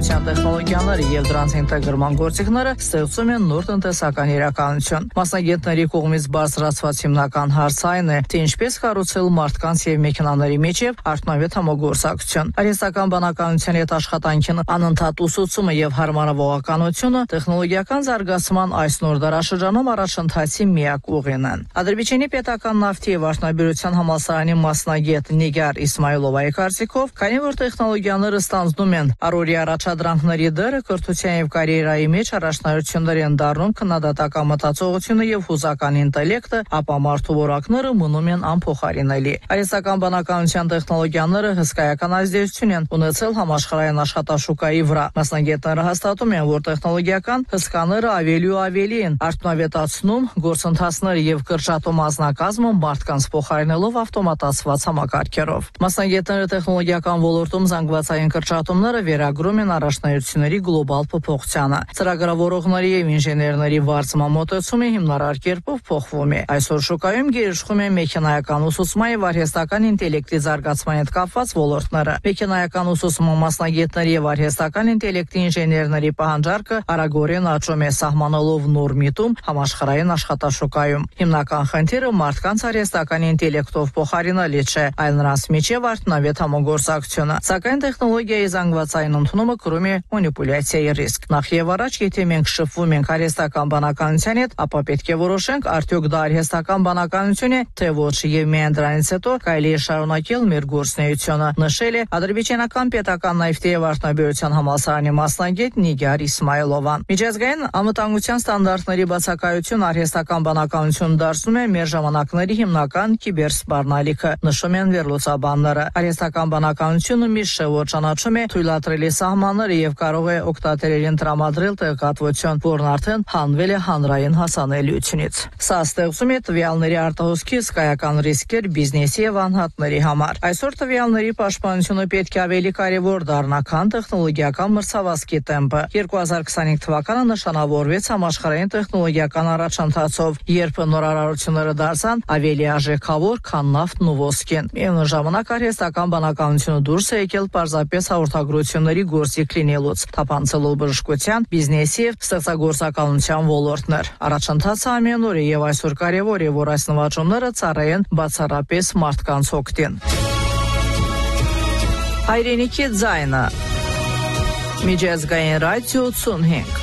բանականության տեխնոլոգիաները եւ դրանց ինտեգրման գործիքները ստեղծում են նոր տնտեսական իրականություն։ Մասնագետների կողմից բարձրացված հիմնական հարցը այն է, թե ինչպես կառուցել մարդկանց եւ մեքենաների միջև արդյունավետ համագործակցություն։ Արհեստական բանականության հետ աշխատանքին անընդհատ ուսուցումը եւ հարմարավողականությունը տեխնոլոգիական զարգացման այս նոր դարաշրջանում առաջընթացի միակ ուղին են։ Ադրբեջանի պետական նավթի եւ արտոնաբերության համալսարանի մասնագետ Նիգար Իսմայլովայի կարծիքով, քանի որ տեխնոլոգիաները ստանձնում են առօրյա առաջադրանքների դերը, կրթության եւ կարիերայի մեջ առաջնահերթություններ են դառնում քննադատական մտածողությունը եւ հուզական ինտելեկտը, ապա մարդու որակները մնում են անփոխարինելի։ Արհեստական բանականության տեխնոլոգիաները հսկայական ազդեցություն են ունեցել համաշխարհային աշխատաշուկայի վրա։ Մասնագետները հաստատում են, որ տեխնոլոգիական հսկաները ավելի ու ավելի են արդյունավետացնում գործընթացները եւ կրճատում անձնակազմը մարդկանց փոխարինելով ավտոմատացված համակարգերով։ Մասնագետները տեխնոլոգիական ոլորտում զանգվածային կրճատումները վերագրում են առաջնահերթությունների գլոբալ փոփոխությանը։ Ծրագրավորողների եւ ինժեներների վարձման մոտեցումը հիմնարար կերպով փոխվում է։ Այսօր շուկայում գերիշխում են մեքենայական ուսուցման եւ արհեստական ինտելեկտի զարգացման հետ կապված ոլորտները։ Մեքենայական ուսուցման մասնագետների եւ արհեստական ինտելեկտի ինժեներների պահանջարկը արագորեն աճում է, սահմանելով նոր միտում համաշխարհային աշխատաշուկայում։ Հիմնական խնդիրը մարդկանց արհեստական ինտելեկտով փոխարինելը չէ, այլ նրանց միջև արդյունավետ համագործակցությունը։ Սակայն տեխնոլոգիայի զանգվածային ընդունումը կրում է մանիպուլյացիայի ռիսկ։ Նախ եւ առաջ, եթե մենք շփվում ենք արհեստական բանականության հետ, ապա պետք է որոշենք, արդյոք դա արհեստական բանականություն է, թե ոչ, եւ միայն դրանից հետո կարելի է շարունակել մեր գործունեությունը, նշել է ադրբեջանական պետական նավթի եւ արտոնաբերության համալսարանի մասնագետ Նիգար Իսմայլովան։ Միջազգային անվտանգության ստանդարտների բացակայություն արհեստական բանականություն դարձնում է մեր ժամանակների հիմնական կիբերսպառնալիքը, նշում են վերլուծաբանները։ Արհեստական բանականությունը միշտ շրջանաչում է թույլատրելի սահմանները եւ կարող է օգտատերերին տրամադրել տեղեկատվություն, որն արդեն հանվել է հանրային հասանելիությունից։ Սա ստեղծում է տվյալների արտահոսքի հսկայական ռիսկեր բիզնեսի եւ անհատների համար։ Այսօր տվյալների պաշտպանությունը պետք է ավելի կարեւոր դառնա, քան տեխնոլոգիական մրցավազքի տեմպը։ 2025 թվականը նշանավորվեց համաշխարհային տեխնոլոգիական առաջընթացով, երբ նորարարությունները դարձան ավելի արժեքավոր, քան նավթն ու ոսկին։ Միևնույն ժամանակ արհեստական բանականությունը դուրս է եկել պարզապես հաղորդագրությունների գործիք լինելուց, թափանցելով բժշկության, բիզնեսի եւ ստեղծագործականության ոլորտներ։ Առաջընթացը ամենուր է եւ այսօր կարեւոր է, որ այս նվաճումները ծառայեն բացառապես մարդկանց օգտին։ Հայրենիքի ձայնը։ Միջազգային ռադիո 85